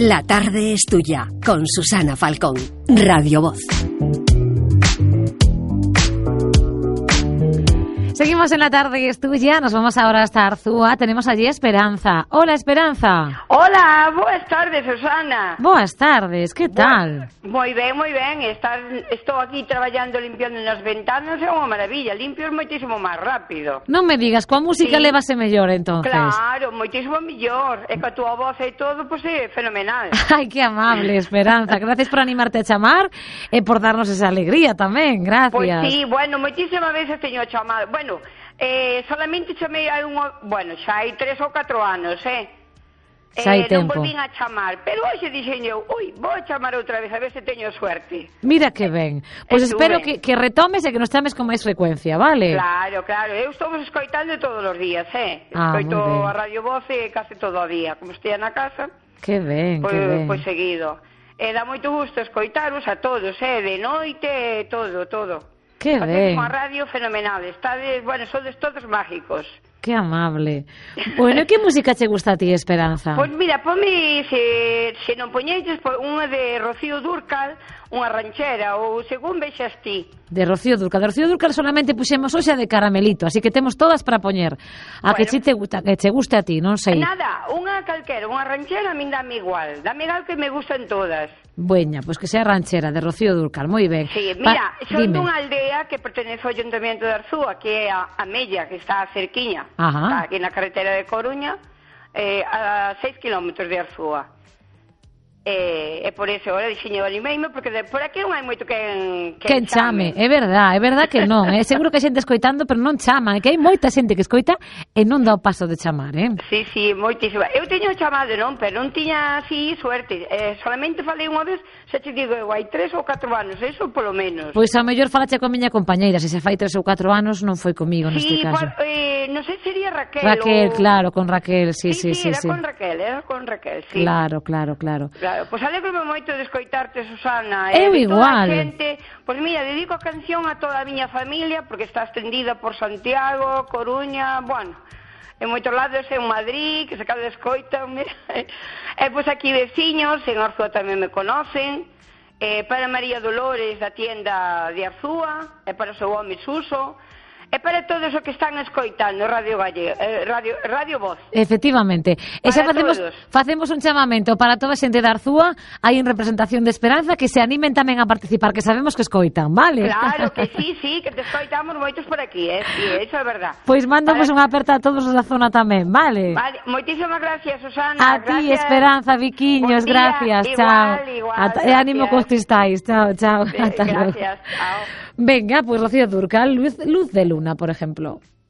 La tarde es tuya, con Susana Falcón, Radio Voz. Seguimos en La tarde es tuya, nos vamos ahora hasta Arzúa, tenemos allí Esperanza. Hola, Esperanza. Hola, boas tardes, Susana. Boas tardes, que tal? Moi ben, moi ben. Estou aquí traballando limpiando nas ventanas, é unha maravilla, limpios moitísimo máis rápido. Non me digas, coa música Sí. levase mellor, entonces. Claro, moitísimo mellor. E coa túa voz e todo, pois é fenomenal. Ai, que amable, Esperanza. Gracias por animarte a chamar e por darnos esa alegría tamén, gracias. Pois sí, bueno, moitísimas veces teño chamado. Bueno, solamente chamei hai xa hai 3 ou 4 anos, Xa hai non tempo. volvín a chamar, pero hoxe dixen eu, vou a chamar outra vez, a ver se teño suerte. Mira que ben. Pois Estuve. espero que retomes e que nos chames con máis frecuencia, vale? Claro, eu estou escoitando todos os días, Ah, escoito moi ben. a Radio Voz case todo o día, como estea na casa, Que ben, que ben. pois seguido. Dá moito gusto escoitaros a todos, de noite, todo. Que ben. Facemos unha radio fenomenal, sodes todos mágicos. Que amable. Bueno, que música che gusta a ti, Esperanza? Pois mira, ponme, se non poñeches, unha de Rocío Dúrcal, unha ranchera, ou según vexas ti. De Rocío Dúrcal. De Rocío Dúrcal solamente puxemos hoxe a de Caramelito, así que temos todas para poñer. A que Bueno. que che guste a ti, non sei. Nada, unha calquera, unha ranchera a min dame igual que me gustan todas. Bueña, pois que sea ranchera, de Rocío Dúrcal, moi ben. Sí, mira, son dime. dunha aldea que pertenece ao Ayuntamiento de Arzúa, que é a Mella, que está cerquiña, Ajá. está aquí na carretera de Coruña, a 6 kilómetros de Arzúa. E por eso ahora dixiño animeime, porque por aquí non hai moito quen chame, é verdad que non, seguro que hai xente escoitando, pero non chama, que hai moita xente que escoita e non dá o paso de chamar, Sí, moitísima. Eu teño chamado, non, pero non tiña así suerte. Solamente falei unha vez, xa te digo, hai 3 ou 4 anos, eso polo menos. Pois ao mellor falache con miña compañeira, se fai 3 ou 4 anos non foi comigo neste caso. Non sei se sería Raquel. Raquel, claro, con Raquel, sí. Era con Raquel, sí. Claro. Pois alegro-me moito de escoitarte, Susana. Eu de toda igual. a xente. Pois mira, dedico a canción a toda a miña familia, porque está extendida por Santiago, Coruña, en moitos lados, en Madrid, que se cada escoita. E pois aquí veciños, en Arzúa tamén me conocen. Para María Dolores, da tienda de Arzúa, e para o seu home Suso. E para todos os que están escoitando Radio Voz. Efectivamente. E xa Para todos. facemos un chamamento para toda a xente de Arzúa, hai en representación de Esperanza, que se animen tamén a participar, que sabemos que escoitan, vale? Claro que sí, que te escoitamos moitos por aquí, sí, eso é verdad. Pois mandamos unha aperta a todos os da zona tamén, vale? Vale, moitísimas gracias, Susana. A ti, gracias. Esperanza, Viquiños, Buen día. gracias, Igual, chao. E ánimo cos cristais, chao. Ata logo. Gracias, chao. Venga, pues Rocío Dúrcal, Luz de Luna, por ejemplo.